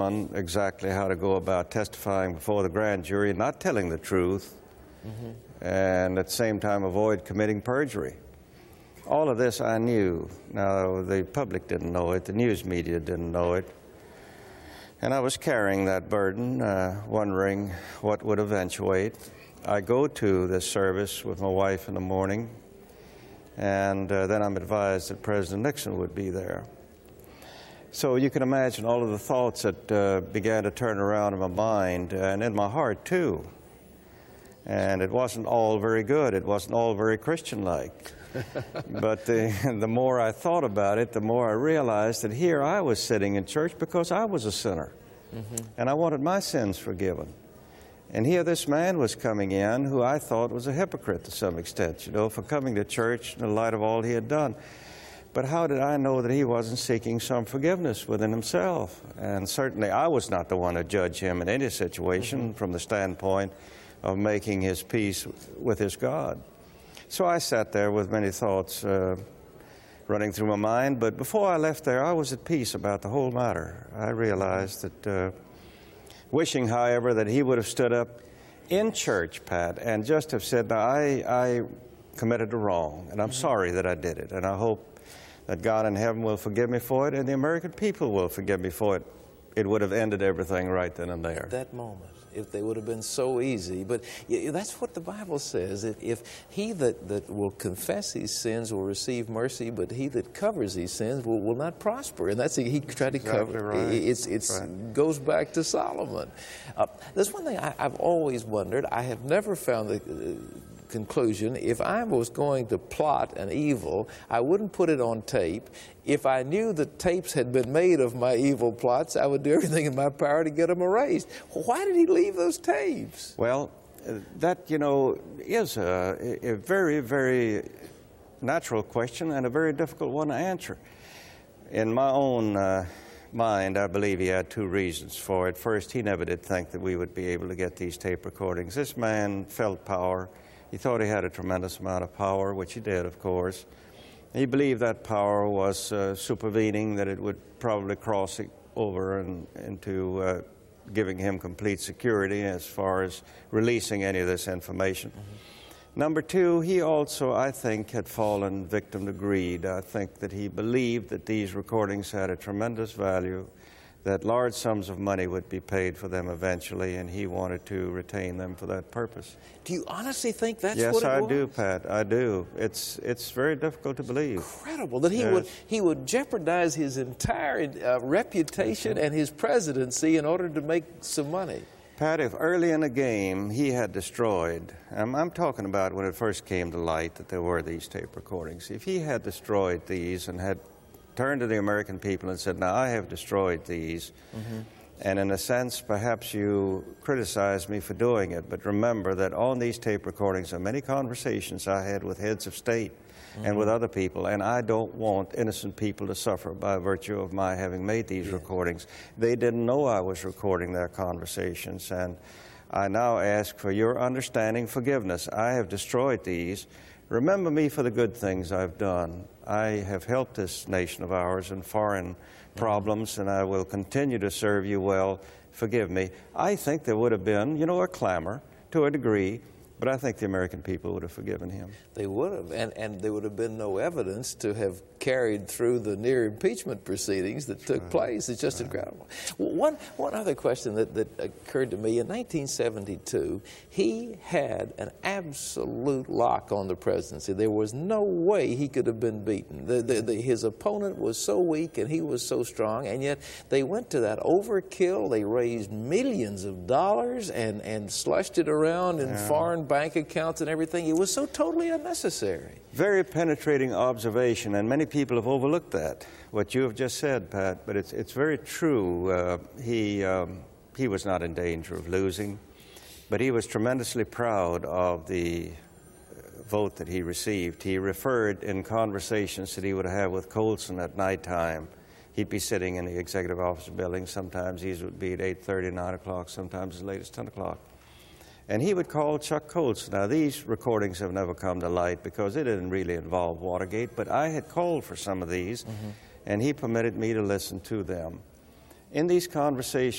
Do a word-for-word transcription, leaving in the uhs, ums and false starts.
on exactly how to go about testifying before the grand jury, not telling the truth, mm-hmm. and at the same time avoid committing perjury. All of this I knew. Now, the public didn't know it, the news media didn't know it, and I was carrying that burden, uh, wondering what would eventuate. I go to this service with my wife in the morning, and uh, then I'm advised that President Nixon would be there. So you can imagine all of the thoughts that uh, began to turn around in my mind and in my heart, too. And it wasn't all very good. It wasn't all very Christian-like. But the, the more I thought about it, the more I realized that here I was sitting in church because I was a sinner. Mm-hmm. And I wanted my sins forgiven. And here this man was coming in who I thought was a hypocrite to some extent, you know, for coming to church in the light of all he had done. But how did I know that he wasn't seeking some forgiveness within himself? And certainly I was not the one to judge him in any situation mm-hmm. from the standpoint of making his peace with his God. So I sat there with many thoughts uh, running through my mind, but before I left there, I was at peace about the whole matter. I realized that, uh, wishing, however, that he would have stood up in church, Pat, and just have said, now, I, I committed a wrong, and I'm mm-hmm. sorry that I did it, and I hope that God in heaven will forgive me for it, and the American people will forgive me for it. It would have ended everything right then and there. At that moment, if they would have been so easy. But that's what the Bible says. If he that, that will confess his sins will receive mercy, but he that covers his sins will, will not prosper. And that's, he tried to exactly cover. Right. It's, it's right. goes back to Solomon. Uh, there's one thing I, I've always wondered. I have never found the uh, conclusion. If I was going to plot an evil, I wouldn't put it on tape. If I knew the tapes had been made of my evil plots, I would do everything in my power to get them erased. Why did he leave those tapes? Well, uh, that, you know, is a, a very, very natural question and a very difficult one to answer. In my own uh, mind, I believe he had two reasons for it. First, he never did think that we would be able to get these tape recordings. This man felt power. He thought he had a tremendous amount of power, which he did, of course. He believed that power was uh, supervening, that it would probably cross it over and, into uh, giving him complete security as far as releasing any of this information. Mm-hmm. Number two, he also, I think, had fallen victim to greed. I think that he believed that these recordings had a tremendous value, that large sums of money would be paid for them eventually, and he wanted to retain them for that purpose. Do you honestly think that's yes, what it I was? Yes, I do, Pat. I do. It's it's very difficult to believe. Incredible that he yes. would he would jeopardize his entire uh, reputation and his presidency in order to make some money. Pat, if early in the game he had destroyed, I'm, I'm talking about when it first came to light that there were these tape recordings, if he had destroyed these and had turned to the American people and said, now I have destroyed these, mm-hmm. and in a sense perhaps you criticize me for doing it, but remember that on these tape recordings are many conversations I had with heads of state mm-hmm. and with other people, and I don't want innocent people to suffer by virtue of my having made these yeah. recordings. They didn't know I was recording their conversations, and I now ask for your understanding, forgiveness. I have destroyed these. Remember me for the good things I've done. I have helped this nation of ours in foreign problems, and I will continue to serve you well. Forgive me. I think there would have been, you know, a clamor to a degree, but I think the American people would have forgiven him. They would have, and, and there would have been no evidence to have carried through the near impeachment proceedings that took right. place. It's just right. incredible. One, one other question that, that occurred to me, in nineteen seventy-two, he had an absolute lock on the presidency. There was no way he could have been beaten. The, the, the, his opponent was so weak and he was so strong, and yet they went to that overkill. They raised millions of dollars and, and slushed it around in yeah. foreign bank accounts and everything. It was so totally unnecessary. Very penetrating observation, and many people have overlooked that, what you have just said, Pat, but it's, it's very true. Uh, he, um, he was not in danger of losing, but he was tremendously proud of the vote that he received. He referred in conversations that he would have with Colson at nighttime. He'd be sitting in the executive office building. Sometimes he would be at eight thirty, nine o'clock, sometimes as late as ten o'clock. And he would call Chuck Colson. Now, these recordings have never come to light because it didn't really involve Watergate, but I had called for some of these, mm-hmm. and he permitted me to listen to them. In these conversations,